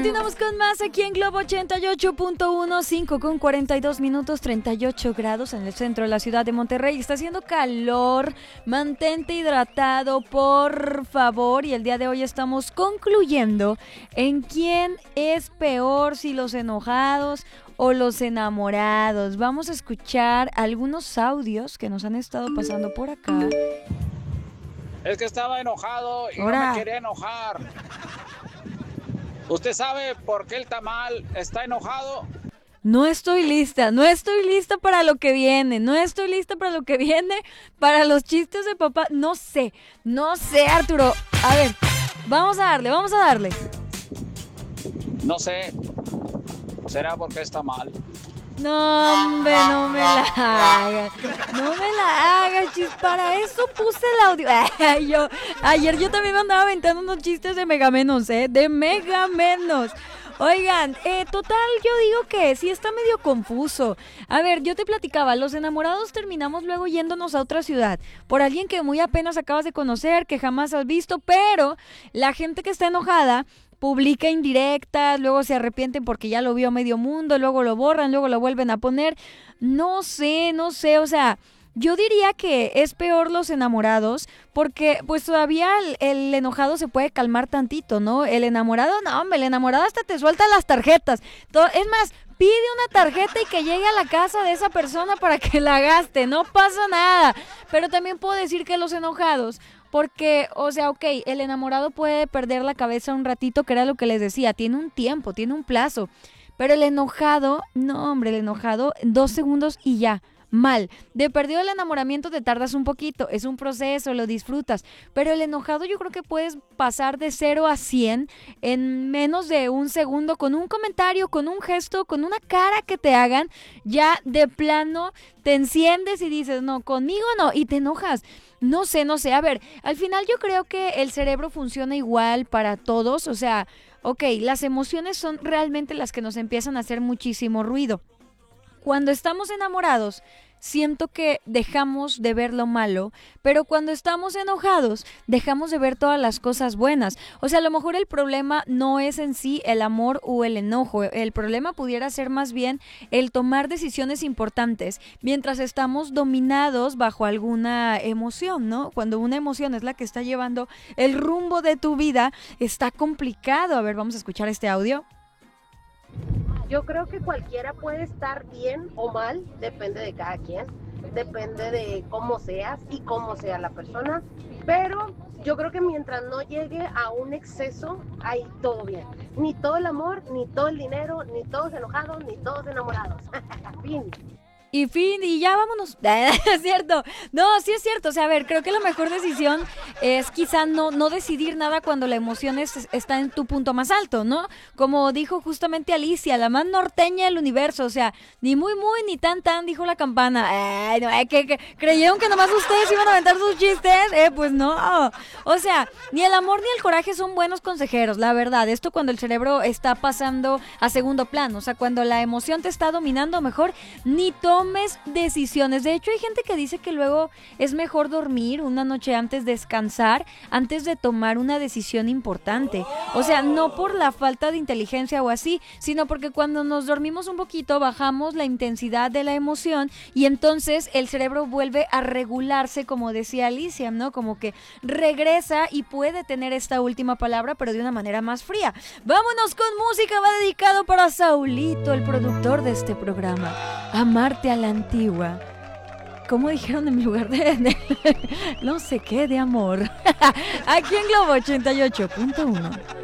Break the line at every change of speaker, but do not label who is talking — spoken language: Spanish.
Continuamos con más aquí en Globo 88.1, 5 con 42 minutos, 38 grados en el centro de la ciudad de Monterrey. Está haciendo calor, mantente hidratado, por favor. Y el día de hoy estamos concluyendo en quién es peor, si los enojados o los enamorados. Vamos a escuchar algunos audios que nos han estado pasando por acá.
Es que estaba enojado y no me quería enojar. ¿Usted sabe por qué el tamal está enojado?
No estoy lista para lo que viene, para los chistes de papá. No sé, Arturo. A ver, vamos a darle.
No sé, será porque está mal.
No, hombre, no me la hagas, chis, para eso puse el audio. Ayer yo también me andaba aventando unos chistes de Megamenos, de Megamenos. Oigan, total, yo digo que sí está medio confuso. A ver, yo te platicaba, los enamorados terminamos luego yéndonos a otra ciudad por alguien que muy apenas acabas de conocer, que jamás has visto, pero la gente que está enojada publica indirectas, luego se arrepienten porque ya lo vio medio mundo, luego lo borran, luego lo vuelven a poner. No sé, o sea, yo diría que es peor los enamorados porque pues todavía el enojado se puede calmar tantito, ¿no? El enamorado, no, hombre, el enamorado hasta te suelta las tarjetas. Es más, pide una tarjeta y que llegue a la casa de esa persona para que la gaste, no pasa nada. Pero también puedo decir que los enojados, porque, o sea, ok, el enamorado puede perder la cabeza un ratito, que era lo que les decía, tiene un tiempo, tiene un plazo, pero el enojado, no hombre, el enojado, 2 segundos y ya, mal. De perdido el enamoramiento te tardas un poquito, es un proceso, lo disfrutas, pero el enojado yo creo que puedes pasar de 0 a 100 en menos de un segundo, con un comentario, con un gesto, con una cara que te hagan, ya de plano te enciendes y dices, no, conmigo no, y te enojas. No sé, a ver, al final yo creo que el cerebro funciona igual para todos, o sea, ok, las emociones son realmente las que nos empiezan a hacer muchísimo ruido. Cuando estamos enamorados, siento que dejamos de ver lo malo, pero cuando estamos enojados, dejamos de ver todas las cosas buenas. O sea, a lo mejor el problema no es en sí el amor o el enojo, el problema pudiera ser más bien el tomar decisiones importantes mientras estamos dominados bajo alguna emoción, ¿no? Cuando una emoción es la que está llevando el rumbo de tu vida, está complicado. A ver, vamos a escuchar este audio.
Yo creo que cualquiera puede estar bien o mal, depende de cada quien, depende de cómo seas y cómo sea la persona, pero yo creo que mientras no llegue a un exceso, hay todo bien. Ni todo el amor, ni todo el dinero, ni todos enojados, ni todos enamorados. Fin.
Y ya vámonos. Es cierto. No, sí es cierto. O sea, a ver, creo que la mejor decisión es quizá no decidir nada cuando la emoción está en tu punto más alto, ¿no? Como dijo justamente Alicia, la más norteña del universo. O sea, ni muy, ni tan, dijo la campana. Ay, no, que creyeron que nomás ustedes iban a aventar sus chistes. Pues no. O sea, ni el amor ni el coraje son buenos consejeros, la verdad. Esto cuando el cerebro está pasando a segundo plano. O sea, cuando la emoción te está dominando, mejor ni tomes decisiones. De hecho, hay gente que dice que luego es mejor dormir una noche antes, descansar, antes de tomar una decisión importante. O sea, no por la falta de inteligencia o así, sino porque cuando nos dormimos un poquito, bajamos la intensidad de la emoción y entonces el cerebro vuelve a regularse, como decía Alicia, ¿no? Como que regresa y puede tener esta última palabra, pero de una manera más fría. Vámonos con música, va dedicado para Saulito, el productor de este programa. Amarte a la antigua. ¿Cómo dijeron en mi lugar de no sé qué de amor? Aquí en Globo 88.1.